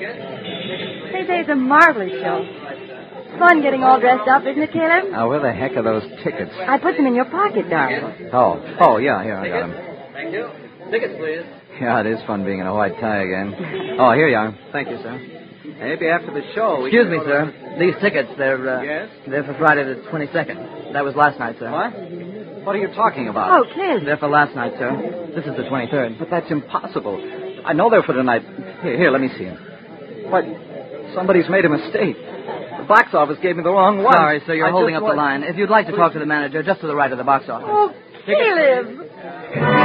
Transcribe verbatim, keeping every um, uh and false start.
Say, there's a marvelous show. Fun getting all dressed up, isn't it, Caleb? Now, where the heck are those tickets? I put them in your pocket, darling. Oh, oh, yeah, here, I got them. Thank you. Tickets, please. Yeah, it is fun being in a white tie again. Oh, here you are. Thank you, sir. Maybe after the show... Excuse me, sir. These tickets, they're, uh, Yes? they're for Friday the twenty-second. That was last night, sir. What? What are you talking about? Oh, Caleb. They're for last night, sir. This is the twenty-third. But that's impossible. I know they're for tonight. Here, here, let me see them. What? Somebody's made a mistake. The box office gave me the wrong one. Sorry, sir, you're I holding just up wa- the line. If you'd like to talk to the manager, just to the right of the box office. Oh, Caleb.